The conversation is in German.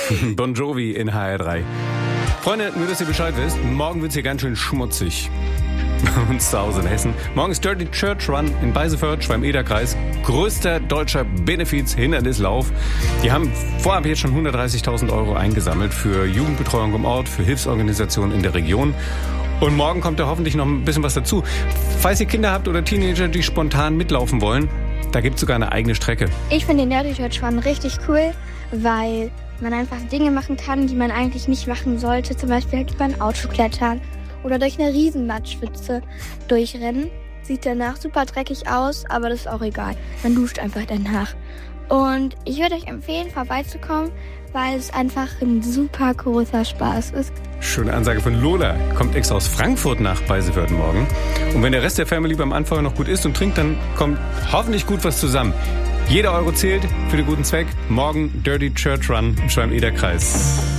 Bon Jovi in HR3. Freunde, nur dass ihr Bescheid wisst, morgen wird's hier ganz schön schmutzig. Bei uns zu Hause in Hessen. Morgen ist Dirty Church Run in Beiseförth, Schwalm-Eder-Kreis. Größter deutscher Benefiz-Hindernislauf. Die haben vorab jetzt schon 130.000 € eingesammelt für Jugendbetreuung im Ort, für Hilfsorganisationen in der Region. Und morgen kommt da hoffentlich noch ein bisschen was dazu. Falls ihr Kinder habt oder Teenager, die spontan mitlaufen wollen, da gibt's sogar eine eigene Strecke. Ich finde den Dirty Church Run richtig cool, weil man einfach Dinge machen kann, die man eigentlich nicht machen sollte. Zum Beispiel über ein Auto klettern oder durch eine Riesenmatschpfütze durchrennen. Sieht danach super dreckig aus, aber das ist auch egal. Man duscht einfach danach. Und ich würde euch empfehlen, vorbeizukommen, weil es einfach ein super großer Spaß ist. Schöne Ansage von Lola. Kommt extra aus Frankfurt nach Beiseförth morgen. Und wenn der Rest der Family beim Anfeuer noch gut isst und trinkt, dann kommt hoffentlich gut was zusammen. Jeder Euro zählt für den guten Zweck. Morgen Dirty Church Run im Schwalm-Eder-Kreis.